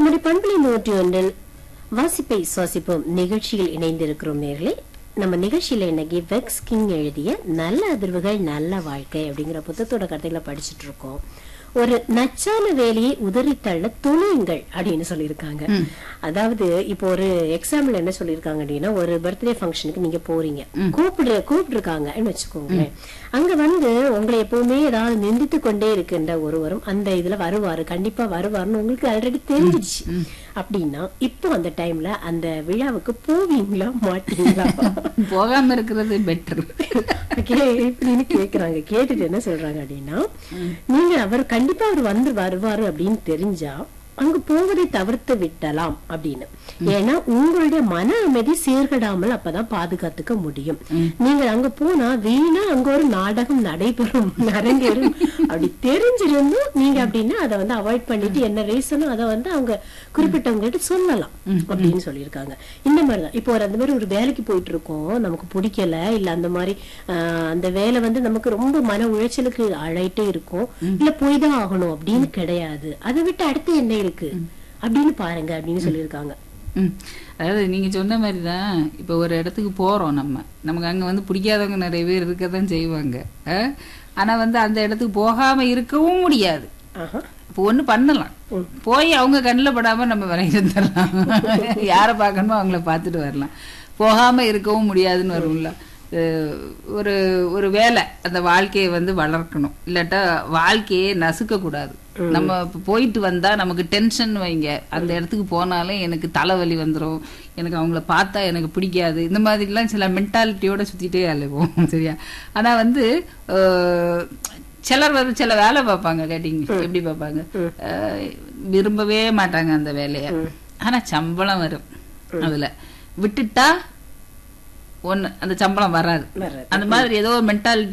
குமரி பண்பலை 101 வாசிப்பை சுவாசிப்போம் நிகழ்ச்சியில் இணைந்திருக்கிறோம் நேர்களே. நம்ம நிகழ்ச்சியில இன்னைக்கு வெக்ஸ் கிங் எழுதிய நல்ல அதிர்வுகள் நல்ல வாழ்க்கை அப்படிங்கிற புத்தகத்தோட கதைகளை படிச்சுட்டு இருக்கோம். ஒரு நச்சான வேலையை உதறித்தள்ள துணியுங்கள் அப்படின்னு சொல்லியிருக்காங்க. அதாவது இப்போ ஒரு எக்ஸாம்பிள் என்ன சொல்லியிருக்காங்க அப்படின்னா, ஒரு பர்த்டே ஃபங்க்ஷனுக்கு நீங்க போறீங்க, கூப்பிட்டுருக்காங்கன்னு வச்சுக்கோங்க. அங்க வந்து உங்களை எப்பவுமே ஏதாவது நிந்தித்து கொண்டே இருக்கின்ற ஒருவரும் அந்த இதுல வருவாரு, கண்டிப்பா வருவாருன்னு உங்களுக்கு ஆல்ரெடி தெரிஞ்சிச்சு அப்படின்னா, இப்போ அந்த டைம்ல அந்த விழாவுக்கு போவீங்களா மாட்டீங்களா? போகாம இருக்கிறது பெட்டர் இப்படின்னு கேக்குறாங்க. கேட்டுட்டு என்ன சொல்றாங்க அப்படின்னா, நீங்க அவர் கண்டிப்பா அவர் வந்து வருவாரு அப்படின்னு தெரிஞ்சா அங்க போவதை தவிர்த்து விட்டலாம் அப்படின்னு. ஏன்னா உங்களுடைய மன அமைதி சீர்கடாமல் அப்பதான் பாதுகாத்துக்க முடியும். நீங்க அங்க போனா வீணா அங்க ஒரு நாடகம் நடைபெறும், அரங்கேறும் அப்படி தெரிஞ்சிருந்தும் நீங்க அப்படின்னா அதை வந்து அவாய்ட் பண்ணிட்டு என்ன ரீசனும் அதை வந்து அவங்க குறிப்பிட்டவங்கள்ட்ட சொல்லலாம் அப்படின்னு சொல்லியிருக்காங்க. இந்த மாதிரிதான் இப்போ அந்த மாதிரி ஒரு வேலைக்கு போயிட்டு இருக்கோம், நமக்கு பிடிக்கல இல்ல அந்த மாதிரி அந்த வேலை வந்து நமக்கு ரொம்ப மன உளைச்சலுக்கு ஆளாயிட்டே இருக்கும், இல்ல போய் தான் ஆகணும் அப்படின்னு கிடையாது. அதை விட்டு அடுத்து என்ன இருக்கு அப்படின்னு பாருங்க அப்படின்னு சொல்லியிருக்காங்க. அதாவது நீங்க சொன்ன மாதிரிதான், இப்ப ஒரு இடத்துக்கு போறோம், நமக்கு அங்க வந்து பிடிக்காதவங்க நிறைய பேர் இருக்கதான் செய்வாங்க. ஆனா வந்து அந்த இடத்துக்கு போகாம இருக்கவும் முடியாது. இப்போ ஒண்ணு பண்ணலாம், போய் அவங்க கண்ணில் படாம நம்ம விலகி வந்துடலாம், யாரை பார்க்கணுமோ அவங்கள பார்த்துட்டு வரலாம். போகாம இருக்கவும் முடியாதுன்னு வரும்ல. ஒரு ஒரு வேலை அந்த வாழ்க்கையை வந்து வளர்க்கணும், இல்லாட்டா வாழ்க்கையே நசுக்க கூடாது. நம்ம போயிட்டு வந்தா நமக்கு டென்ஷன் வைங்க, அந்த இடத்துக்கு போனாலும் எனக்கு தலைவலி வந்துடும், எனக்கு அவங்கள பார்த்தா எனக்கு பிடிக்காது, இந்த மாதிரிலாம் சில மென்டாலிட்டியோட சுத்திட்டே அலைவோம். சரியா? ஆனா வந்து சிலர் வந்து சில வேலை பார்ப்பாங்க, கேட்டீங்க எப்படி பார்ப்பாங்க, விரும்பவே மாட்டாங்க அந்த வேலைய, ஆனா சம்பளம் வரும், அதுல விட்டுட்டா ஒண்ணு அந்த சம்பளம் வராது. அந்த மாதிரி ஏதோ மென்டாலிட்டி